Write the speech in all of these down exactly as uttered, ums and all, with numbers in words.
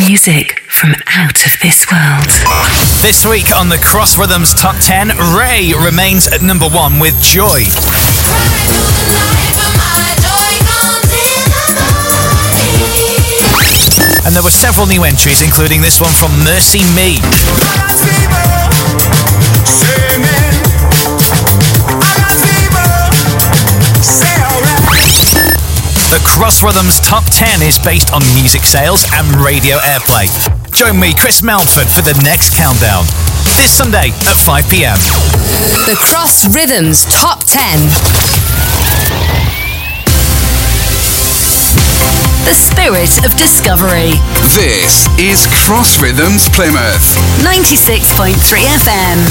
Music from out of this world. This week on the Cross Rhythms Top ten, Ray remains at number one with Joy. And there were several new entries, including this one from Mercy Me. The Cross Rhythms Top ten is based on music sales and radio airplay. Join me, Chris Melford, for the next countdown. This Sunday at five p.m. The Cross Rhythms Top ten. The spirit of discovery. This is Cross Rhythms Plymouth. ninety-six point three F M.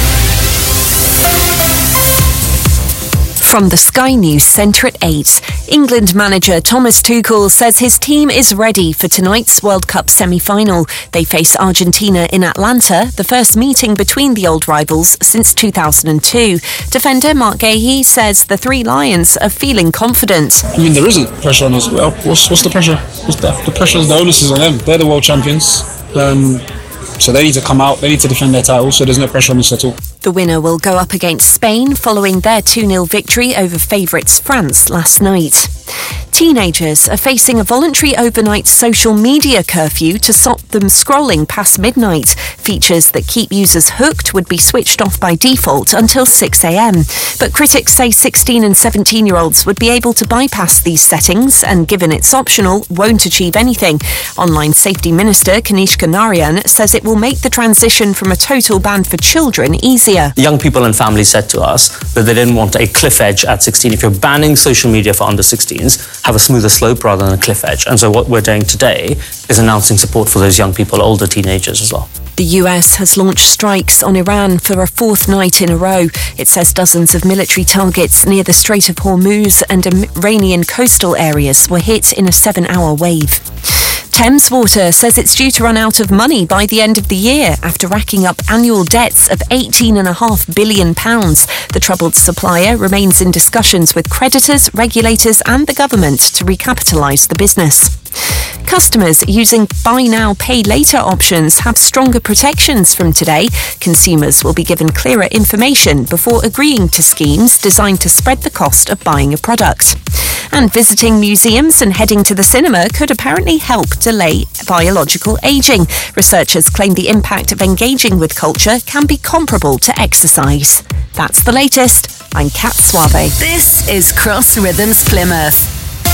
From the Sky News Centre at eight, England manager Thomas Tuchel says his team is ready for tonight's World Cup semi-final. They face Argentina in Atlanta, the first meeting between the old rivals since two thousand two. Defender Mark Gahey says the Three Lions are feeling confident. I mean, there isn't pressure on us. Well, what's, what's the pressure? What's the, the pressure is the onus is on them. They're the world champions. Um, so they need to come out, they need to defend their title, so there's no pressure on us at all. The winner will go up against Spain following their two nil victory over favourites France last night. Teenagers are facing a voluntary overnight social media curfew to stop them scrolling past midnight. Features that keep users hooked would be switched off by default until six a.m. But critics say sixteen and seventeen-year-olds would be able to bypass these settings and, given it's optional, won't achieve anything. Online Safety Minister Kanishka Narayan says it will make the transition from a total ban for children easier. Young people and families said to us that they didn't want a cliff edge at sixteen. If you're banning social media for under sixteens, have a smoother slope rather than a cliff edge. And so what we're doing today is announcing support for those young people, older teenagers as well. The U S has launched strikes on Iran for a fourth night in a row. It says dozens of military targets near the Strait of Hormuz and Iranian coastal areas were hit in a seven-hour wave. Thames Water says it's due to run out of money by the end of the year after racking up annual debts of eighteen point five billion pounds. The troubled supplier remains in discussions with creditors, regulators and the government to recapitalise the business. Customers using buy now, pay later options have stronger protections from today. Consumers will be given clearer information before agreeing to schemes designed to spread the cost of buying a product. And visiting museums and heading to the cinema could apparently help delay biological ageing. Researchers claim the impact of engaging with culture can be comparable to exercise. That's the latest. I'm Kat Suave. This is Cross Rhythms Plymouth.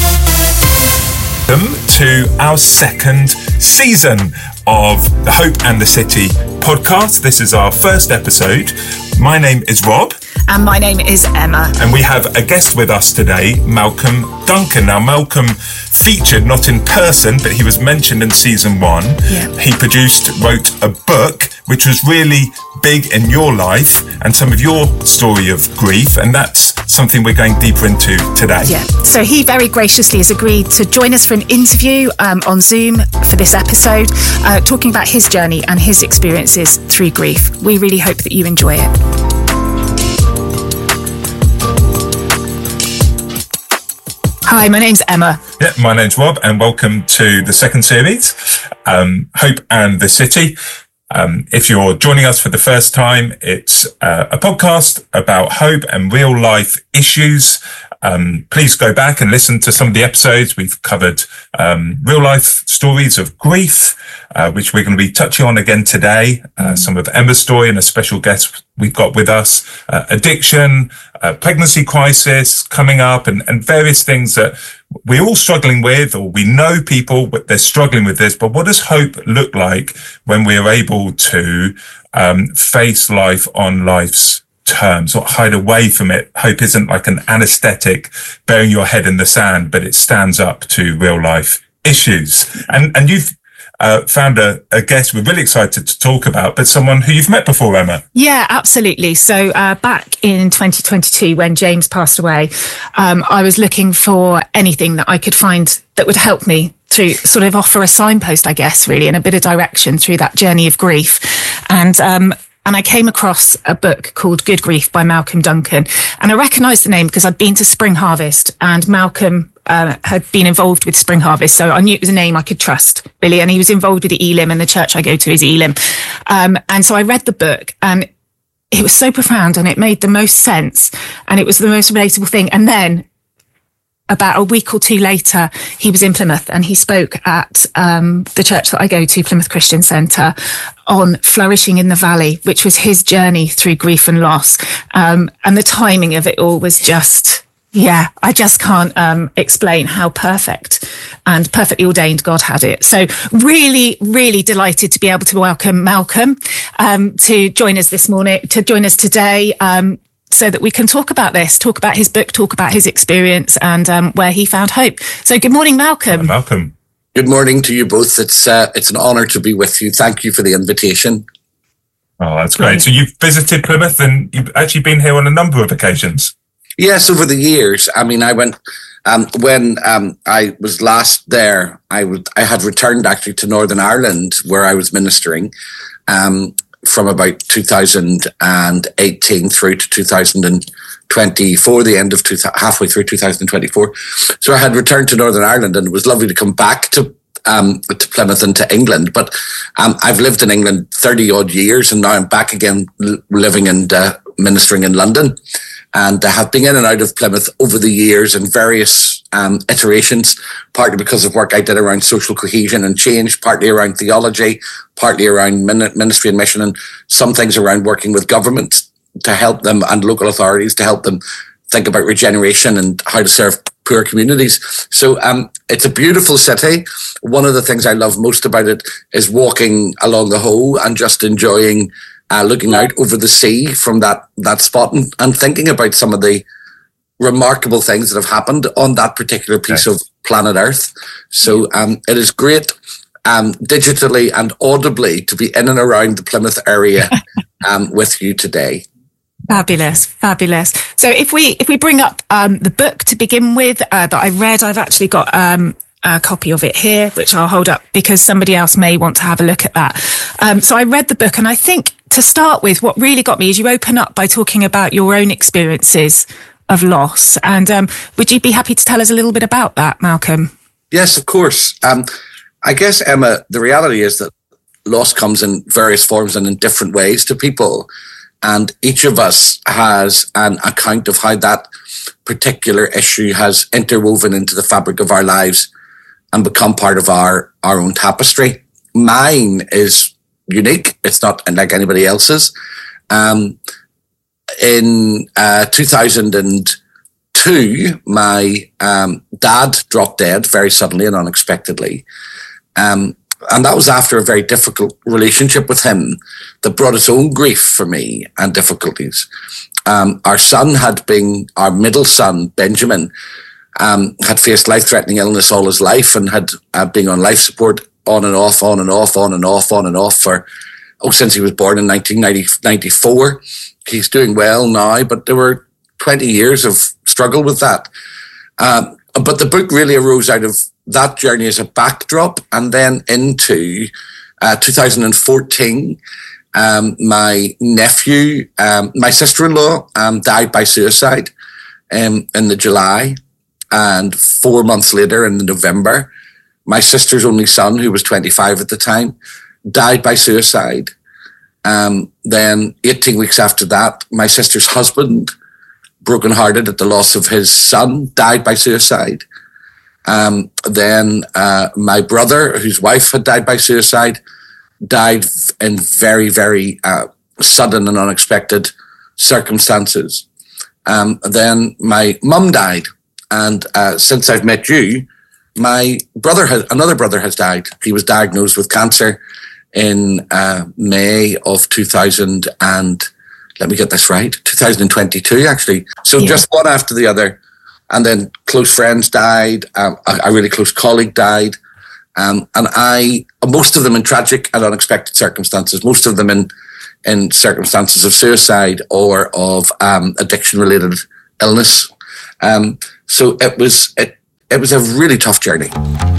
Welcome to our second season of the Hope and the City podcast. This is our first episode. My name is Rob. And my name is Emma. And we have a guest with us today, Malcolm Duncan. Now, Malcolm featured not in person, but he was mentioned in season one. Yeah. He produced, wrote a book, which was really big in your life and some of your story of grief. And that's something we're going deeper into today. Yeah. So he very graciously has agreed to join us for an interview um, on Zoom for this episode, uh, talking about his journey and his experiences through grief. We really hope that you enjoy it. Hi, my name's Emma. Yeah, my name's Rob, and welcome to the second series, um, Hope and the City. Um, if you're joining us for the first time, it's uh, a podcast about hope and real life issues. Um, please go back and listen to some of the episodes. We've covered um, real life stories of grief, uh, which we're going to be touching on again today. Uh, some of Emma's story and a special guest we've got with us, uh, addiction, uh, pregnancy crisis coming up, and, and various things that we're all struggling with, or we know people, but they're struggling with this. But what does hope look like when we're able to um, face life on life's terms, or hide away from it? Hope isn't like an anesthetic burying your head in the sand, but it stands up to real life issues. And and you've uh, found a, a guest we're really excited to talk about, but someone who you've met before, Emma. Yeah, absolutely. So uh, back in twenty twenty-two, when James passed away, um, I was looking for anything that I could find that would help me through, sort of offer a signpost, I guess, really, and a bit of direction through that journey of grief. And um And I came across a book called Good Grief by Malcolm Duncan. And I recognised the name because I'd been to Spring Harvest, and Malcolm uh, had been involved with Spring Harvest, so I knew it was a name I could trust, really. And he was involved with the Elim, and the church I go to is Elim. Um, and so I read the book, and it was so profound, and it made the most sense, and it was the most relatable thing. And then about a week or two later, he was in Plymouth, and he spoke at um, the church that I go to, Plymouth Christian Centre, on flourishing in the valley, which was his journey through grief and loss. Um, and the timing of it all was just, yeah, I just can't um, explain how perfect and perfectly ordained God had it. So really, really delighted to be able to welcome Malcolm um, to join us this morning, to join us today. Um, so that we can talk about this, talk about his book, talk about his experience and um, where he found hope. So good morning, Malcolm. Hi, Malcolm. Good morning to you both. It's uh, it's an honour to be with you. Thank you for the invitation. Oh, that's great. So you've visited Plymouth and you've actually been here on a number of occasions. Yes, over the years. I mean, I went, um, when um, I was last there, I, would, I had returned actually to Northern Ireland where I was ministering. Um, from about two thousand eighteen through to two thousand twenty-four, the end of two, halfway through two thousand twenty-four. So I had returned to Northern Ireland, and it was lovely to come back to um, to Plymouth and to England. But um, I've lived in England thirty odd years, and now I'm back again living and uh, ministering in London. And I have been in and out of Plymouth over the years in various um, iterations, partly because of work I did around social cohesion and change, partly around theology, partly around ministry and mission, and some things around working with government to help them and local authorities to help them think about regeneration and how to serve poor communities. So um, it's a beautiful city. One of the things I love most about it is walking along the Hoe and just enjoying Uh, looking out over the sea from that, that spot and, and thinking about some of the remarkable things that have happened on that particular piece yes. of planet Earth. So um, it is great um, digitally and audibly to be in and around the Plymouth area um, with you today. Fabulous, fabulous. So if we if we bring up um, the book to begin with uh, that I read, I've actually got um, a copy of it here, which I'll hold up because somebody else may want to have a look at that. Um, so I read the book, and I think to start with, what really got me is you open up by talking about your own experiences of loss. And um, would you be happy to tell us a little bit about that, Malcolm? Yes, of course. Um, I guess, Emma, the reality is that loss comes in various forms and in different ways to people. And each of us has an account of how that particular issue has interwoven into the fabric of our lives and become part of our, our own tapestry. Mine is unique. It's not like anybody else's. Um, in uh, two thousand two, my um, dad dropped dead very suddenly and unexpectedly. Um, and that was after a very difficult relationship with him that brought its own grief for me and difficulties. Um, our son had been, our middle son, Benjamin, um, had faced life-threatening illness all his life and had uh, been on life support on and off, on and off, on and off, on and off for, oh, since he was born in nineteen ninety-four. He's doing well now, but there were twenty years of struggle with that. Um, but the book really arose out of that journey as a backdrop, and then into uh, two thousand fourteen, um, my nephew, um, my sister-in-law um, died by suicide um, in the July, and four months later in the November, my sister's only son, who was twenty-five at the time, died by suicide. Um, then eighteen weeks after that, my sister's husband, brokenhearted at the loss of his son, died by suicide. Um, then uh, my brother, whose wife had died by suicide, died in very, very uh, sudden and unexpected circumstances. Um, then my mum died. And uh, since I've met you, my brother has, another brother has died. He was diagnosed with cancer in uh, May of two thousand and, let me get this right, two thousand twenty-two actually. So yeah. Just one after the other. And then close friends died. Um, a, a really close colleague died. Um, and I, most of them in tragic and unexpected circumstances, most of them in, in circumstances of suicide or of um, addiction-related illness. Um, so it was, it, it was a really tough journey.